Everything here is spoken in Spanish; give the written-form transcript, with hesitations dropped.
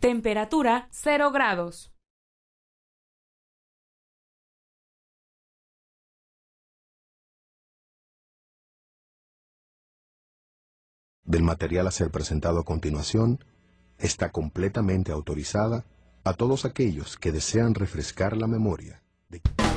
Temperatura 0 grados. Del material a ser presentado a continuación está completamente autorizada a todos aquellos que desean refrescar la memoria de